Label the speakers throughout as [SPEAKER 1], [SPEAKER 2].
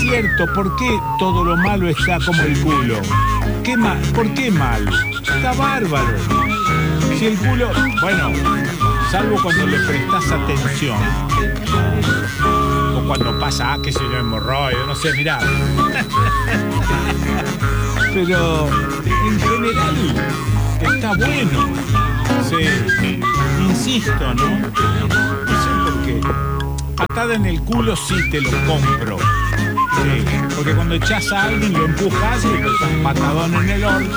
[SPEAKER 1] cierto, ¿por qué todo lo malo está como el culo? ¿Por qué mal? Está bárbaro. Si el culo, bueno, salvo cuando le prestás atención, o cuando pasa, qué sé yo, hemorroides, no sé, mirá. Pero en general está bueno. Sí, insisto, ¿no? No sé por qué. Patada en el culo sí te lo compro. Sí, porque cuando echás a alguien lo empujas y le das un patadón en el orto.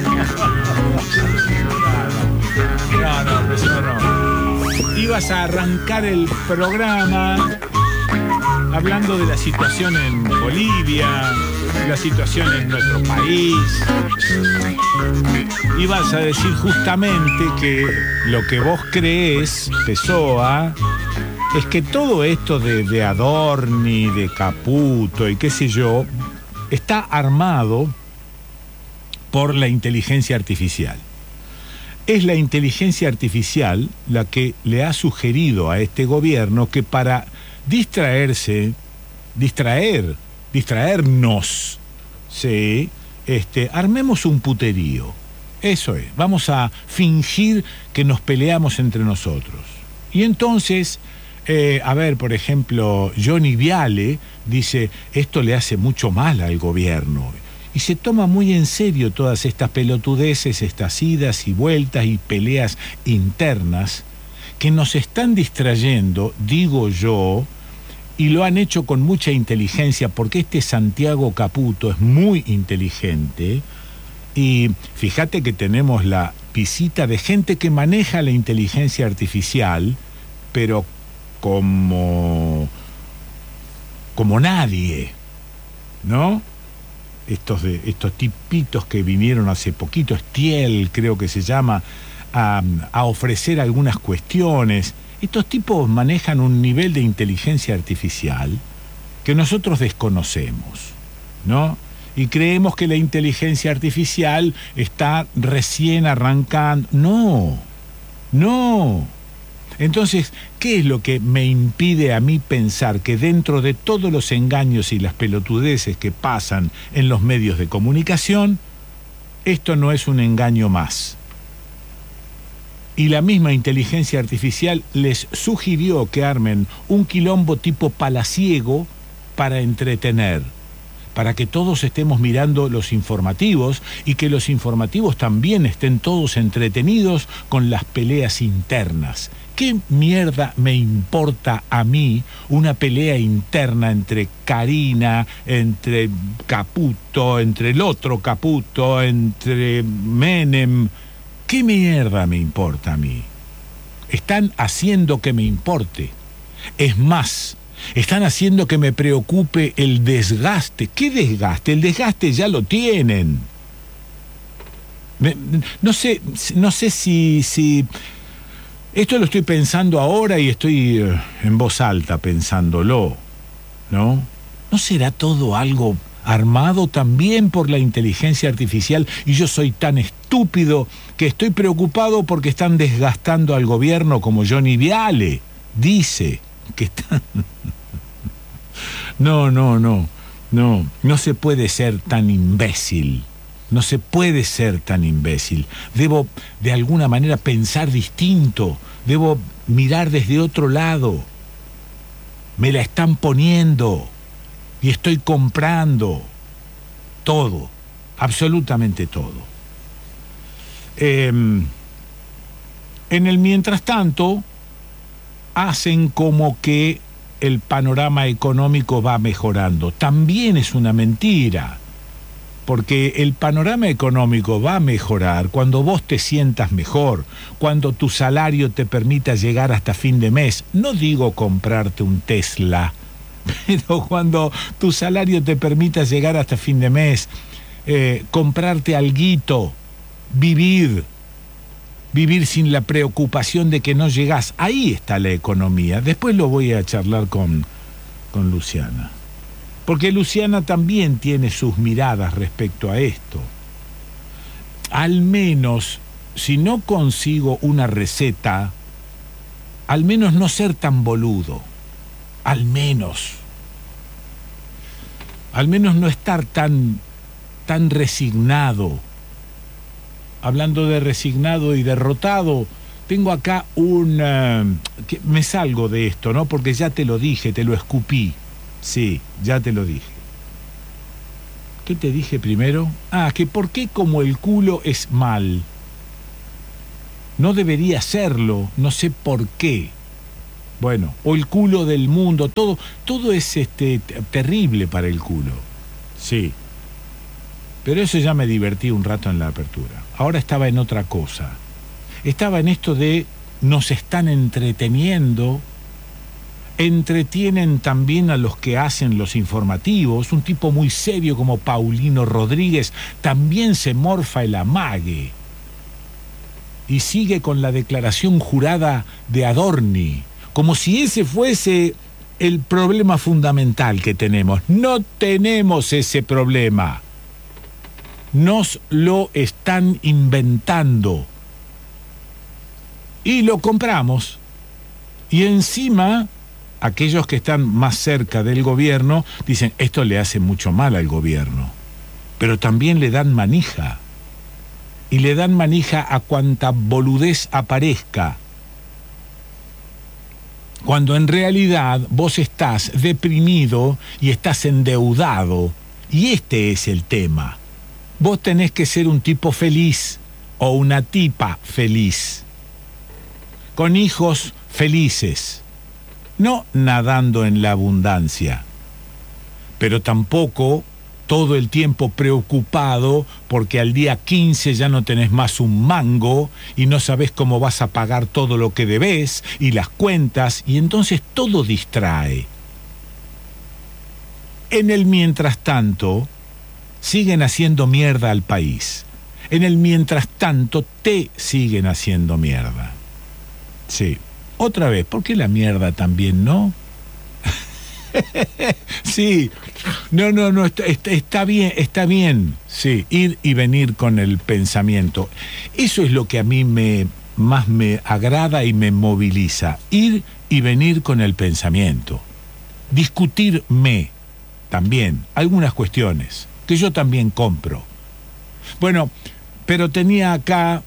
[SPEAKER 1] No, eso no. Ibas a arrancar el programa hablando de la situación en Bolivia, la situación en nuestro país. Ibas a decir justamente que lo que vos crees, Pessoa, es que todo esto de Adorni, de Caputo y qué sé yo, está armado por la inteligencia artificial. Es la inteligencia artificial la que le ha sugerido a este gobierno que para distraernos, ¿sí? Armemos un puterío. Eso es, vamos a fingir que nos peleamos entre nosotros. Y entonces, por ejemplo, Johnny Viale dice, esto le hace mucho mal al gobierno. Y se toma muy en serio todas estas pelotudeces, estas idas y vueltas y peleas internas que nos están distrayendo, digo yo, y lo han hecho con mucha inteligencia, porque este Santiago Caputo es muy inteligente. Y fíjate que tenemos la visita de gente que maneja la inteligencia artificial, pero como nadie, ¿no? Estos tipitos que vinieron hace poquito, Stiel creo que se llama, a ofrecer algunas cuestiones. Estos tipos manejan un nivel de inteligencia artificial que nosotros desconocemos, ¿no? Y creemos que la inteligencia artificial está recién arrancando. No. Entonces, ¿qué es lo que me impide a mí pensar que dentro de todos los engaños y las pelotudeces que pasan en los medios de comunicación, esto no es un engaño más? Y la misma inteligencia artificial les sugirió que armen un quilombo tipo palaciego para entretener, para que todos estemos mirando los informativos y que los informativos también estén todos entretenidos con las peleas internas. ¿Qué mierda me importa a mí una pelea interna entre Karina, entre Caputo, entre el otro Caputo, entre Menem? ¿Qué mierda me importa a mí? Están haciendo que me importe. Es más, están haciendo que me preocupe el desgaste. ¿Qué desgaste? El desgaste ya lo tienen. No sé si... Esto lo estoy pensando ahora y estoy en voz alta pensándolo, ¿no? ¿No será todo algo armado también por la inteligencia artificial y yo soy tan estúpido que estoy preocupado porque están desgastando al gobierno como Johnny Viale dice que están... No se puede ser tan imbécil. No se puede ser tan imbécil. Debo, de alguna manera, pensar distinto. Debo mirar desde otro lado. Me la están poniendo y estoy comprando todo, absolutamente todo. En el mientras tanto, hacen como que el panorama económico va mejorando. También es una mentira. Porque el panorama económico va a mejorar cuando vos te sientas mejor, cuando tu salario te permita llegar hasta fin de mes. No digo comprarte un Tesla, pero cuando tu salario te permita llegar hasta fin de mes, comprarte alguito, vivir sin la preocupación de que no llegás. Ahí está la economía. Después lo voy a charlar con Luciana. Porque Luciana también tiene sus miradas respecto a esto. Al menos, si no consigo una receta, al menos no ser tan boludo. Al menos. al menos no estar tan resignado. Hablando de resignado y derrotado, tengo acá me salgo de esto, ¿no? Porque ya te lo dije, te lo escupí. Sí, ya te lo dije. ¿Qué te dije primero? Que por qué como el culo es mal. No debería serlo, no sé por qué. Bueno, o el culo del mundo, todo es terrible para el culo. Sí. Pero eso ya me divertí un rato en la apertura. Ahora estaba en otra cosa. Estaba en esto de nos están entreteniendo, entretienen también a los que hacen los informativos. Un tipo muy serio como Paulino Rodríguez también se morfa el amague. Y sigue con la declaración jurada de Adorni, como si ese fuese el problema fundamental que tenemos. No tenemos ese problema. Nos lo están inventando. Y lo compramos. Y encima, aquellos que están más cerca del gobierno dicen, esto le hace mucho mal al gobierno. Pero también le dan manija. Y le dan manija a cuanta boludez aparezca. Cuando en realidad vos estás deprimido y estás endeudado. Y este es el tema. Vos tenés que ser un tipo feliz o una tipa feliz. Con hijos felices. No nadando en la abundancia. Pero tampoco todo el tiempo preocupado porque al día 15 ya no tenés más un mango y no sabés cómo vas a pagar todo lo que debés y las cuentas, y entonces todo distrae. En el mientras tanto, siguen haciendo mierda al país. En el mientras tanto, te siguen haciendo mierda. Sí. Otra vez, ¿por qué la mierda también no? Sí, no, está bien, sí, ir y venir con el pensamiento. Eso es lo que a mí más me agrada y me moviliza, ir y venir con el pensamiento. Discutirme también, algunas cuestiones, que yo también compro. Bueno, pero tenía acá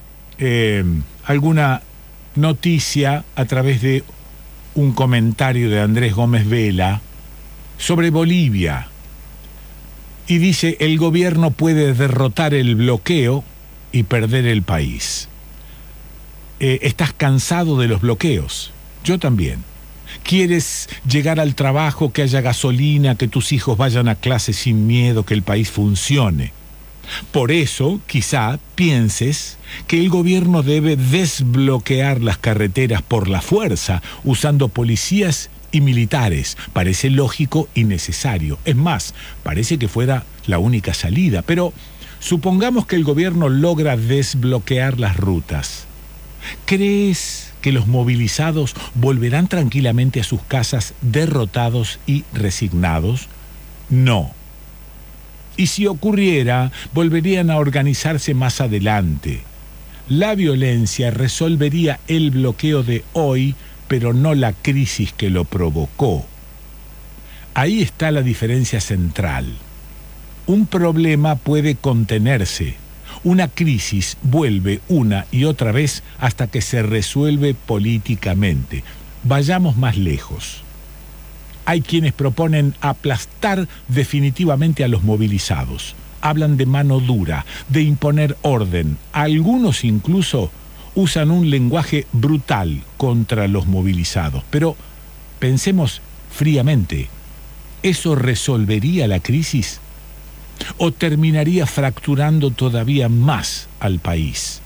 [SPEAKER 1] alguna noticia a través de un comentario de Andrés Gómez Vela sobre Bolivia. Y dice, el gobierno puede derrotar el bloqueo y perder el país. ¿Estás cansado de los bloqueos? Yo también. ¿Quieres llegar al trabajo, que haya gasolina, que tus hijos vayan a clase sin miedo, que el país funcione? Por eso, quizá, pienses que el gobierno debe desbloquear las carreteras por la fuerza, usando policías y militares. Parece lógico y necesario. Es más, parece que fuera la única salida. Pero supongamos que el gobierno logra desbloquear las rutas. ¿Crees que los movilizados volverán tranquilamente a sus casas derrotados y resignados? No. Y si ocurriera, volverían a organizarse más adelante. La violencia resolvería el bloqueo de hoy, pero no la crisis que lo provocó. Ahí está la diferencia central. Un problema puede contenerse. Una crisis vuelve una y otra vez hasta que se resuelve políticamente. Vayamos más lejos. Hay quienes proponen aplastar definitivamente a los movilizados. Hablan de mano dura, de imponer orden. Algunos incluso usan un lenguaje brutal contra los movilizados. Pero pensemos fríamente, ¿eso resolvería la crisis? ¿O terminaría fracturando todavía más al país?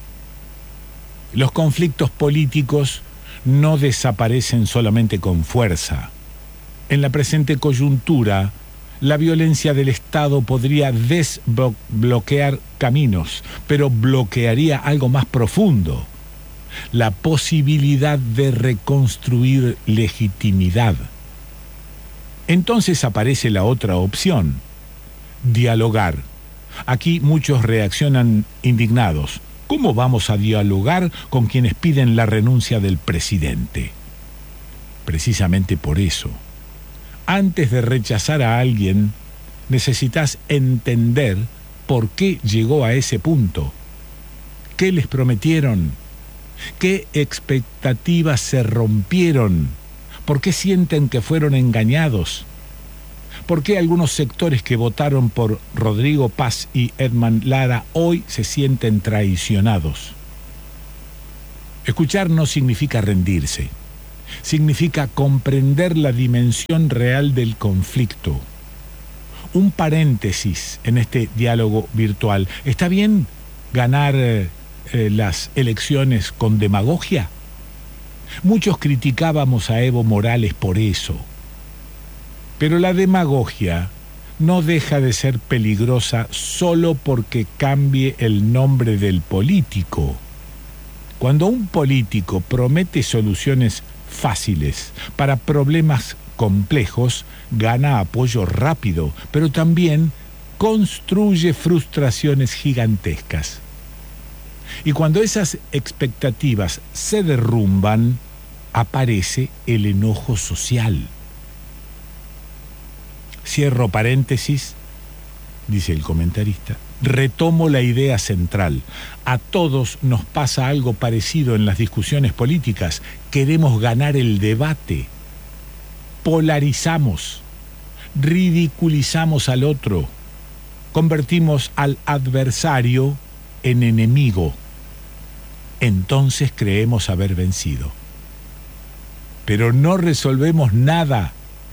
[SPEAKER 1] Los conflictos políticos no desaparecen solamente con fuerza. En la presente coyuntura, la violencia del Estado podría desbloquear caminos, pero bloquearía algo más profundo: la posibilidad de reconstruir legitimidad. Entonces aparece la otra opción: dialogar. Aquí muchos reaccionan indignados. ¿Cómo vamos a dialogar con quienes piden la renuncia del presidente? Precisamente por eso. Antes de rechazar a alguien, necesitas entender por qué llegó a ese punto. ¿Qué les prometieron? ¿Qué expectativas se rompieron? ¿Por qué sienten que fueron engañados? ¿Por qué algunos sectores que votaron por Rodrigo Paz y Edman Lara hoy se sienten traicionados? Escuchar no significa rendirse. Significa comprender la dimensión real del conflicto. Un paréntesis en este diálogo virtual. ¿Está bien ganar las elecciones con demagogia? Muchos criticábamos a Evo Morales por eso. Pero la demagogia no deja de ser peligrosa solo porque cambie el nombre del político. Cuando un político promete soluciones fáciles para problemas complejos, gana apoyo rápido, pero también construye frustraciones gigantescas. Y cuando esas expectativas se derrumban, aparece el enojo social. Cierro paréntesis, dice el comentarista. Retomo la idea central. A todos nos pasa algo parecido en las discusiones políticas. Queremos ganar el debate. Polarizamos, ridiculizamos al otro, convertimos al adversario en enemigo. Entonces creemos haber vencido. Pero no resolvemos nada.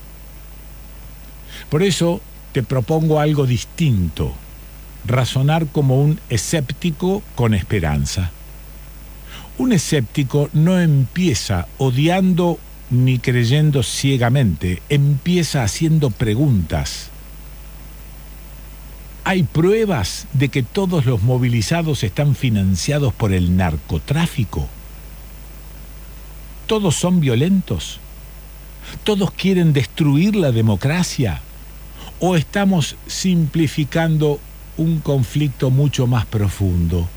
[SPEAKER 1] Por eso te propongo algo distinto. Razonar como un escéptico con esperanza. Un escéptico no empieza odiando ni creyendo ciegamente, empieza haciendo preguntas. ¿Hay pruebas de que todos los movilizados están financiados por el narcotráfico? ¿Todos son violentos? ¿Todos quieren destruir la democracia? ¿O estamos simplificando un conflicto mucho más profundo?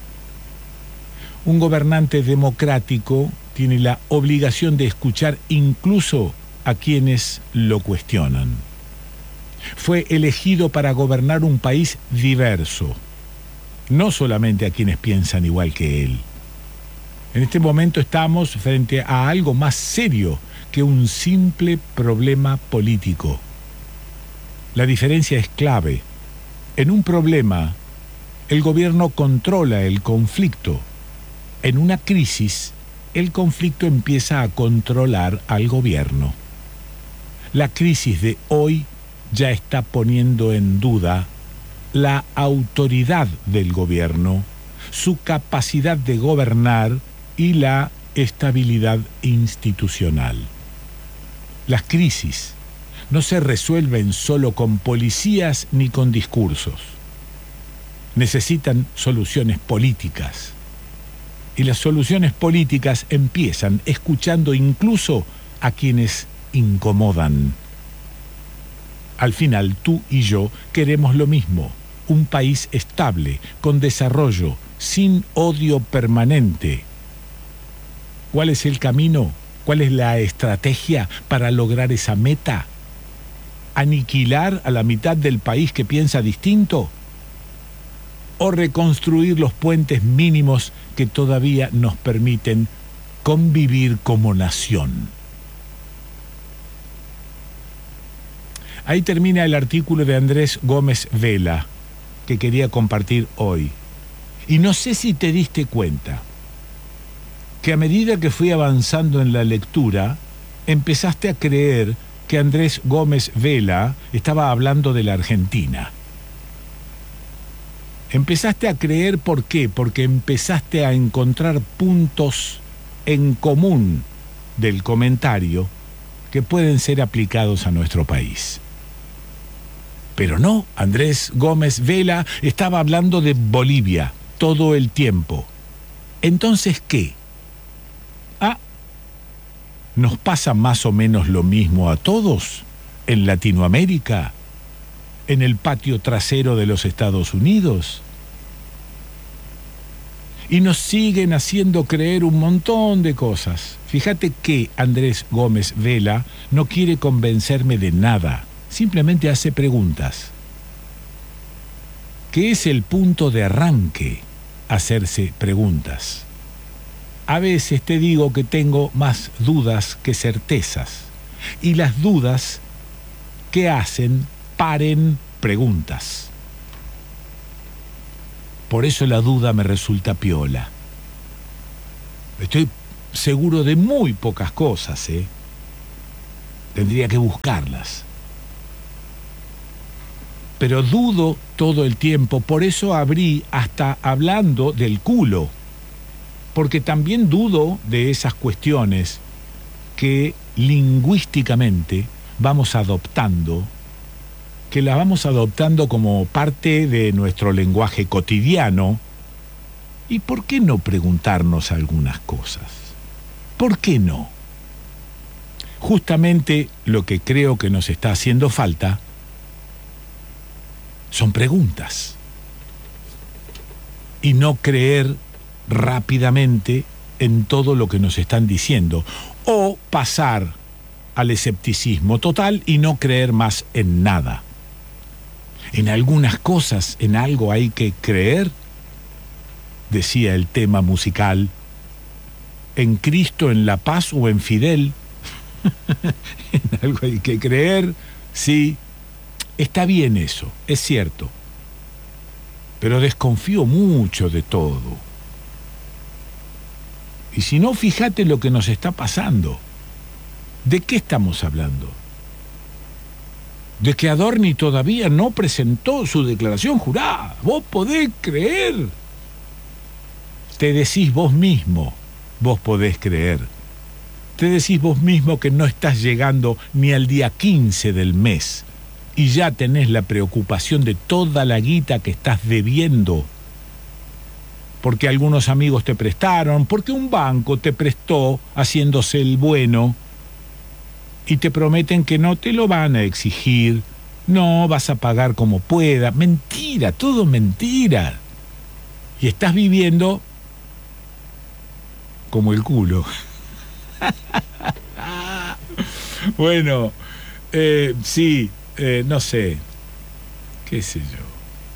[SPEAKER 1] Un gobernante democrático tiene la obligación de escuchar incluso a quienes lo cuestionan. Fue elegido para gobernar un país diverso, no solamente a quienes piensan igual que él. En este momento estamos frente a algo más serio que un simple problema político. La diferencia es clave. En un problema, el gobierno controla el conflicto. En una crisis, el conflicto empieza a controlar al gobierno. La crisis de hoy ya está poniendo en duda la autoridad del gobierno, su capacidad de gobernar y la estabilidad institucional. Las crisis no se resuelven solo con policías ni con discursos. Necesitan soluciones políticas. Y las soluciones políticas empiezan escuchando incluso a quienes incomodan. Al final, tú y yo queremos lo mismo, un país estable, con desarrollo, sin odio permanente. ¿Cuál es el camino? ¿Cuál es la estrategia para lograr esa meta? ¿Aniquilar a la mitad del país que piensa distinto? ¿O reconstruir los puentes mínimos que todavía nos permiten convivir como nación? Ahí termina el artículo de Andrés Gómez Vela, que quería compartir hoy. Y no sé si te diste cuenta que a medida que fui avanzando en la lectura, empezaste a creer que Andrés Gómez Vela estaba hablando de la Argentina. Empezaste a creer, ¿por qué? Porque empezaste a encontrar puntos en común del comentario que pueden ser aplicados a nuestro país. Pero no, Andrés Gómez Vela estaba hablando de Bolivia todo el tiempo. Entonces, ¿qué? ¿Nos pasa más o menos lo mismo a todos en Latinoamérica, en el patio trasero de los Estados Unidos? Y nos siguen haciendo creer un montón de cosas. Fíjate que Andrés Gómez Vela no quiere convencerme de nada, simplemente hace preguntas. ¿Qué es el punto de arranque? Hacerse preguntas. A veces te digo que tengo más dudas que certezas. Y las dudas que hacen paren preguntas. Por eso la duda me resulta piola. Estoy seguro de muy pocas cosas, ¿eh? Tendría que buscarlas. Pero dudo todo el tiempo, por eso abrí hasta hablando del culo. Porque también dudo de esas cuestiones que lingüísticamente vamos adoptando, que las vamos adoptando como parte de nuestro lenguaje cotidiano. ¿Y por qué no preguntarnos algunas cosas? ¿Por qué no? Justamente lo que creo que nos está haciendo falta son preguntas. Y no creer rápidamente en todo lo que nos están diciendo. O pasar al escepticismo total y no creer más en nada. En algunas cosas, en algo hay que creer, decía el tema musical. En Cristo, en la paz o en Fidel. En algo hay que creer, sí. Está bien eso, es cierto. Pero desconfío mucho de todo. Y si no, fíjate lo que nos está pasando. ¿De qué estamos hablando? De que Adorni todavía no presentó su declaración jurada. ¿Vos podés creer? Te decís vos mismo, vos podés creer. Te decís vos mismo que no estás llegando ni al día 15 del mes y ya tenés la preocupación de toda la guita que estás debiendo. Porque algunos amigos te prestaron, porque un banco te prestó haciéndose el bueno y te prometen que no te lo van a exigir, no vas a pagar como pueda. Mentira, todo mentira. Y estás viviendo como el culo. Bueno, sí, no sé, qué sé yo.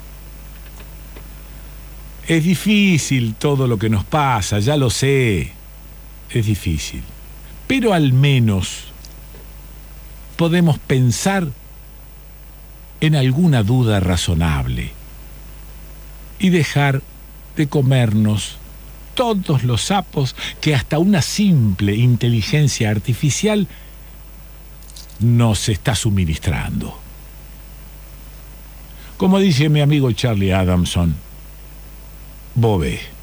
[SPEAKER 1] Es difícil todo lo que nos pasa, ya lo sé, es difícil. Pero al menos podemos pensar en alguna duda razonable y dejar de comernos todos los sapos que hasta una simple inteligencia artificial nos está suministrando. Como dice mi amigo Charlie Adamson, Bobé.